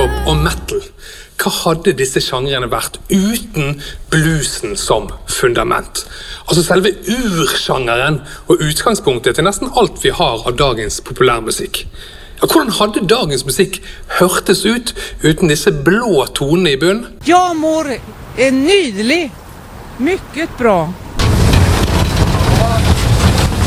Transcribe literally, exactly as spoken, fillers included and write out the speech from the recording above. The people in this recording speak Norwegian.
hiphop og metal. Hva hadde disse sjangrene vært uten bluesen som fundament? Altså selve ursjangeren og utgangspunktet til nesten alt vi har av dagens populærmusikk. Ja, hvordan hadde dagens musikk hørtes ut uten disse blå tonene i bunn? Ja, mor, er nydelig. Mycket bra.